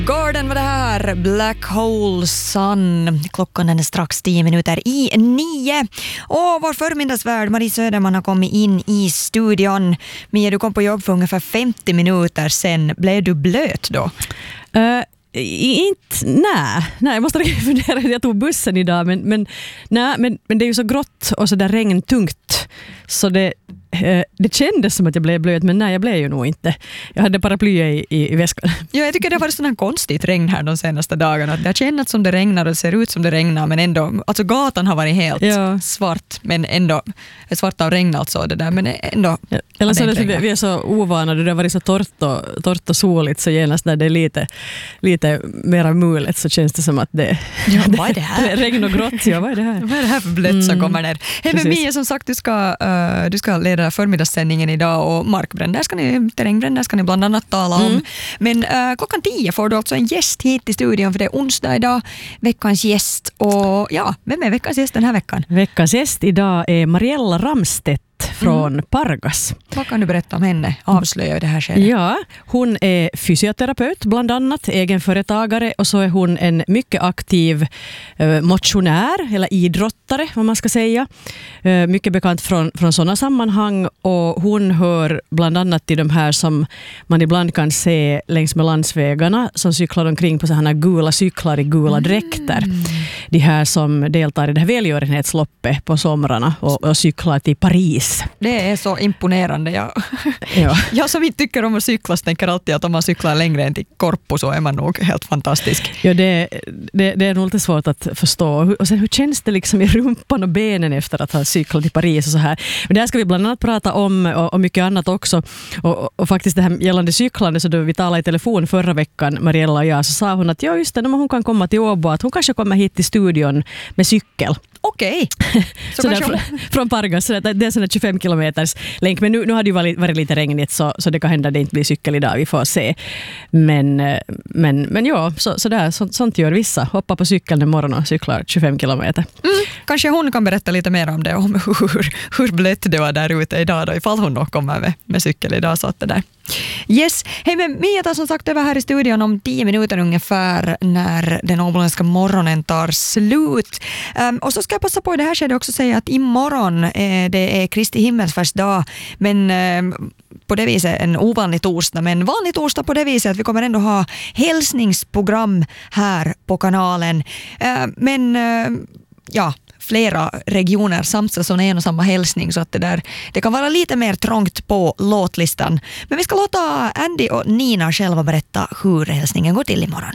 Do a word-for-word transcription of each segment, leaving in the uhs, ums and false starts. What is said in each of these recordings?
Garden var det här, Black Hole Sun. Klockan är strax tio minuter i nio. Och vår förmiddagsvärd Marie Söderman har kommit in i studion. Mia, du kom på jobb för ungefär femtio minuter sen. Blev du blöt då? Uh, inte, nej. nej. Jag måste fundera, jag tog bussen idag. Men, men, nej, men, men det är ju så grått och så där regntungt. Så det... Det kändes som att jag blev blöt, men nej, jag blev ju nog inte. Jag hade paraply i, i, i väskan. Ja, jag tycker det har varit sån här konstigt regn här de senaste dagarna. Det har kännats som det regnar och det ser ut som det regnar, men ändå, alltså gatan har varit helt ja. svart, men ändå svart av regn alltså det där, men ändå. Ja. Eller så är det att vi är så ovana, det har varit så torrt och, torrt och soligt, så genast när det är lite, lite mera mulet så känns det som att det, ja, vad är det här? regn och grått, ja, vad är det här? Vad är det här för blött som mm. kommer ner? Hej, men Mia, som sagt, du ska, uh, du ska leda förmiddagssändningen idag och markbränder ska ni, terrängbränder ska ni bland annat tala om. Mm. Men äh, klockan tio får du alltså en gäst hit i studion, för det är onsdag idag, veckans gäst. Och ja, vem är veckans gäst den här veckan? Veckans gäst idag är Mariella Ramstedt från mm. Pargas. Vad kan du berätta om henne? Avslöja det här skedet. Ja, hon är fysioterapeut bland annat, egenföretagare, och så är hon en mycket aktiv eh, motionär eller idrottare, vad man ska säga. Eh, mycket bekant från, från sådana sammanhang, och hon hör bland annat till de här som man ibland kan se längs med landsvägarna som cyklar omkring på sådana gula cyklar i gula dräkter. Mm. De här som deltar i det här välgörenhetsloppet på somrarna och, och cyklar till Paris. Det är så imponerande. Jag, ja. jag som inte tycker om att cykla tänker alltid att om man cyklar längre än till Korpo så är man nog helt fantastisk. Ja, det, det, det är nog lite svårt att förstå. Och sen hur känns det liksom i rumpan och benen efter att ha cyklat till Paris och så här. Men det här ska vi bland annat prata om och, och mycket annat också. Och, och, och faktiskt det här gällande cyklande, så då vi talade i telefon förra veckan, Mariella och jag, så sa hon att ja, just det, hon kan komma till Åbo, att hon kanske kommer hit till studion med cykel. Okej. Så, så där, hon... från Pargas, så det, det är sån tjugofem kilometers länk. Men nu, nu har det ju varit, varit lite regnigt, så, så det kan hända att det inte blir cykel idag. Vi får se. Men, men, men ja, så, så där, så, sånt gör vissa. Hoppa på cykeln imorgon och cyklar tjugofem kilometer. Mm, kanske hon kan berätta lite mer om det. Om hur, hur blött det var där ute idag då, ifall hon nog kommer med, med cykel idag. Så att det där. Yes. Hej, men Mia tar som sagt över här i studion om tio minuter ungefär när den åboländska morgonen tar slut. Um, och så ska jag passa på i det här skedet också säga att imorgon eh, det är Kristi himmelsfärdsdag, men eh, på det viset en ovanlig torsdag, men vanlig torsdag på det viset att vi kommer ändå ha hälsningsprogram här på kanalen. Uh, men uh, ja, flera regioner samsas som en och samma hälsning, så att det där, det kan vara lite mer trångt på låtlistan. Men vi ska låta Andy och Nina själva berätta hur hälsningen går till imorgon.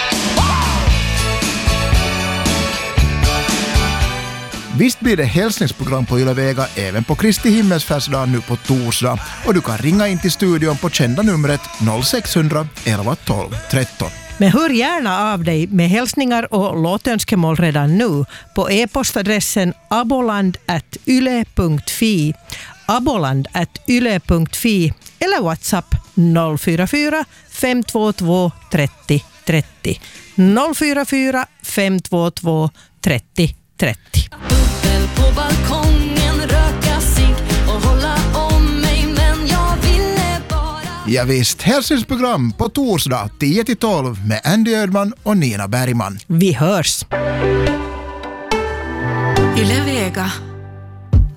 Visst blir det hälsningsprogram på Yle Vega även på Kristi himmelsfärdsdag nu på torsdag, och du kan ringa in till studion på kända numret noll sex noll noll elva tolv tretton. Men hör gärna av dig med hälsningar och låtönskemål redan nu på e-postadressen aboland at yle punkt fi, aboland at yle punkt fi eller WhatsApp noll fyra fyra fem två två trettio trettio, noll fyra fyra fem två två trettio trettio. Bubbel på balkongen, röka cigg och hålla om mig, men jag ville bara... Ja visst, hälsningsprogram på torsdag tio till tolv med Andy Ödman och Nina Bergman. Vi hörs! Yle Vega.